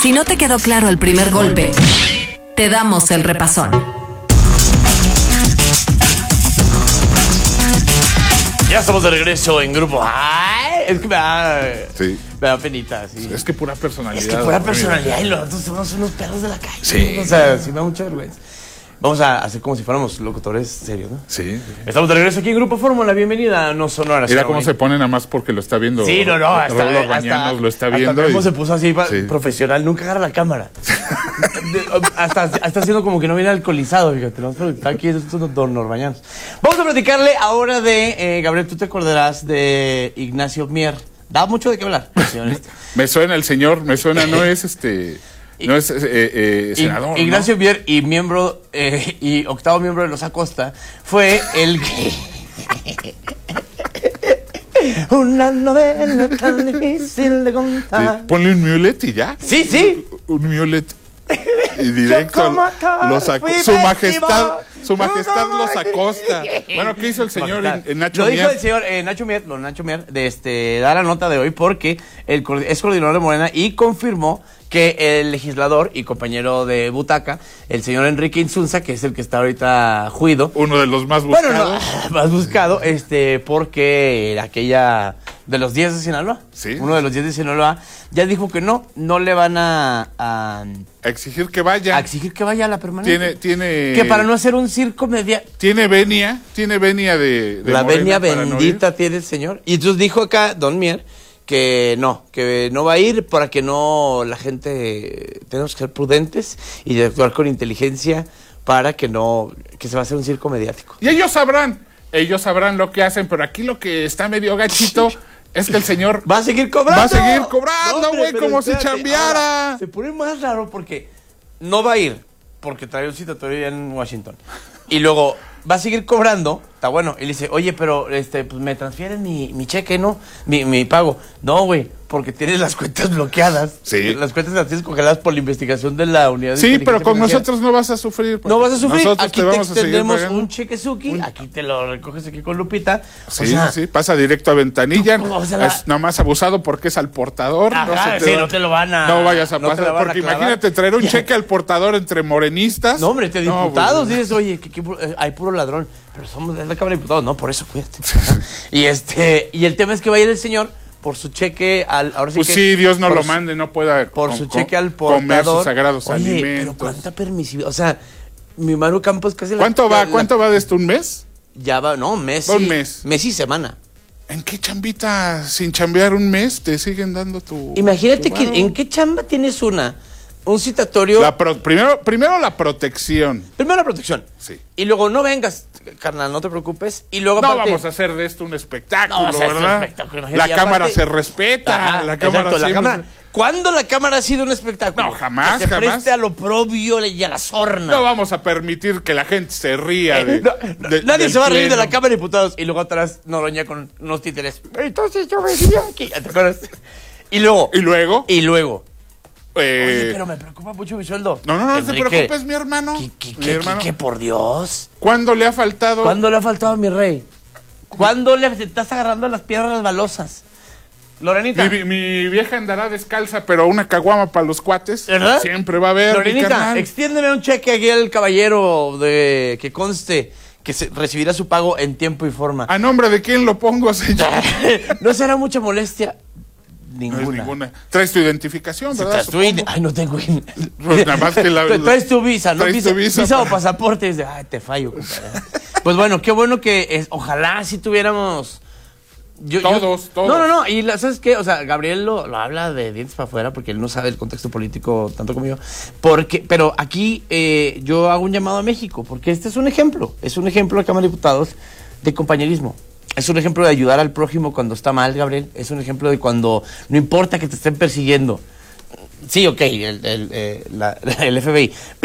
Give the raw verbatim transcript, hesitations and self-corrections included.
Si no te quedó claro el primer golpe, te damos el repasón. Ya estamos de regreso en grupo. Ay, es que me da, sí. me da penita. Sí. Es que pura personalidad. Es que pura personalidad y los otros somos unos perros de la calle. Sí. O sea, sí me da mucha vergüenza. Vamos a hacer como si fuéramos locutores serios, ¿no? Sí. Estamos de regreso aquí en Grupo Fórmula. Bienvenida a No Sonora. Mira cómo se pone nada más porque lo está viendo. Sí, no, no. Hasta, Raúl Bañanos hasta, lo está hasta viendo. Cómo y... se puso así sí. profesional. Nunca agarra la cámara. hasta, hasta haciendo como que no viene alcoholizado, fíjate. ¿No? Pero está aquí, esto es Don Norbañanos. Vamos a platicarle ahora de, eh, Gabriel, tú te acordarás de Ignacio Mier. Da mucho de qué hablar. Me suena el señor, me suena, no es este... No es eh, eh, senador, Ignacio ¿no? Mier y miembro eh, y octavo miembro de los Acosta fue el que una novela tan difícil de contar. Sí, ponle un mulet y ya. Sí, sí. Un mulet y directo los su majestad, su majestad los Acosta. Bueno, ¿qué hizo el señor en, en Nacho Lo Mier? dijo el señor eh, Nacho Mier, lo Nacho Mier, de este da la nota de hoy porque el es coordinador de Morena y confirmó que el legislador y compañero de butaca, el señor Enrique Insunza, que es el que está ahorita juido. Uno de los más buscados. Bueno, no, más buscado, este, porque aquella de los diez de Sinaloa, ¿sí? Uno de los diez de Sinaloa, ya dijo que no, no le van a... A, a exigir que vaya. A exigir que vaya a la permanente. Tiene, tiene... Que para no hacer un circo media... Tiene venia, tiene venia de... de la Morena venia bendita no tiene el señor. Y entonces dijo acá, don Mier, que no, que no va a ir para que no la gente, tenemos que ser prudentes y de actuar con inteligencia para que no, que se va a hacer un circo mediático. Y ellos sabrán, ellos sabrán lo que hacen, pero aquí lo que está medio gachito es que el señor va a seguir cobrando. Va a seguir cobrando, güey, no, como si chambeara. Ahora, se pone más raro porque no va a ir, porque trae un citatorio en Washington. Y luego va a seguir cobrando, está bueno. Y le dice, oye, pero este, pues me transfieren mi, mi cheque, ¿no? Mi, mi pago. No, güey, porque tienes las cuentas bloqueadas. Sí. Las cuentas las tienes congeladas por la investigación de la unidad de Sí, pero con financiera. nosotros no vas a sufrir. No vas a sufrir. Nosotros aquí te, te, vamos te extendemos a un chequezuki, un... aquí te lo recoges aquí con Lupita. Sí, o sea, sí, pasa directo a ventanilla. No, o sea, la... Es nomás abusado porque es al portador. Ajá, no, se te sí, va... no te lo van a... No vayas a no pasar, porque imagínate traer un ya. cheque al portador entre morenistas. No, hombre, te diputados, no, pues, dices, oye, que, que, hay puro ladrón. Pero somos de la Cámara de Diputados, no, por eso, cuídate. y este y el tema es que va a ir el señor por su cheque al... Ahora sí pues que, sí, Dios no lo su, mande, no pueda por con, su cheque al portador comer sus sagrados sagrados Oye, alimentos. pero cuánta permisividad, o sea, mi Maru Campos casi... ¿Cuánto la, va? la, ¿Cuánto va de esto? ¿Un mes? Ya va, no, mes. Va un mes. Mes y semana. ¿En qué chambita sin chambear un mes te siguen dando tu... Imagínate tu que, varo? ¿en qué chamba tienes una? Un citatorio... La pro, primero, primero la protección. Primero la protección. Sí. Y luego no vengas, carnal, no te preocupes. Y luego no aparte, vamos a hacer de esto un espectáculo, no, o sea, ¿verdad? Un espectáculo. La y cámara aparte, se respeta. ajá, la cámara exacto, la siempre... cámara. ¿Cuándo la cámara ha sido un espectáculo? No, jamás, que se jamás. preste a lo propio y a la sorna. No vamos a permitir que la gente se ría de... No, no, de nadie del se va a reír de pleno. la Cámara de Diputados. Y luego atrás Noroña con unos títeres. Entonces yo venía aquí. ¿Te acuerdas? Y luego. ¿Y luego? Y luego. Eh, Oye, pero me preocupa mucho mi sueldo. No, no, no Enrique, te preocupes, mi hermano. ¿Qué, qué, mi qué, hermano. qué, qué, por Dios? ¿Cuándo le ha faltado? ¿Cuándo le ha faltado a mi rey? ¿Cuándo le estás agarrando las piedras balosas? Lorenita. Mi, mi vieja andará descalza, pero una caguama para los cuates. ¿Verdad? Siempre va a haber. Lorenita, extiéndeme un cheque aquí al caballero de que conste que se recibirá su pago en tiempo y forma. ¿A nombre de quién lo pongo, señor? ¿No será mucha molestia? Ninguna. No es ninguna. Traes tu identificación, ¿verdad? Si traes tu Ay, no tengo. Pues nada más que la... Traes tu visa, ¿no? Traes Visa, tu visa, visa para... o pasaporte. Y dices, ay, te fallo, compadre. Pues bueno, qué bueno que es, ojalá si tuviéramos... Yo, todos, yo, todos. No, no, no. Y la, ¿sabes qué? O sea, Gabriel lo, lo habla de dientes para afuera porque él no sabe el contexto político tanto como yo. Porque, pero aquí eh, yo hago un llamado a México porque este es un ejemplo. Es un ejemplo de la Cámara de Diputados de compañerismo. Es un ejemplo de ayudar al prójimo cuando está mal, Gabriel. Es un ejemplo de cuando no importa que te estén persiguiendo. Sí, ok, el, el, eh, la, el F B I.